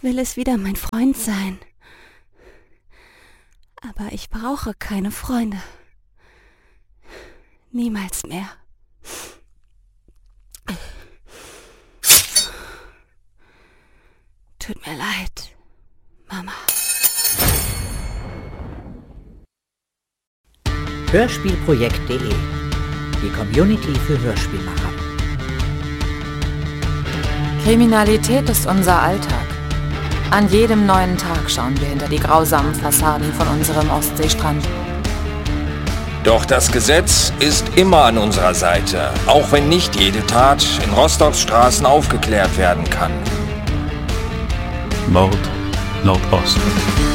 will es wieder mein Freund sein. Aber ich brauche keine Freunde. Niemals mehr. Tut mir leid, Mama. Hörspielprojekt.de, die Community für Hörspielmacher. Kriminalität ist unser Alltag. An jedem neuen Tag schauen wir hinter die grausamen Fassaden von unserem Ostseestrand. Doch das Gesetz ist immer an unserer Seite, auch wenn nicht jede Tat in Rostocks Straßen aufgeklärt werden kann. Mord Nordost.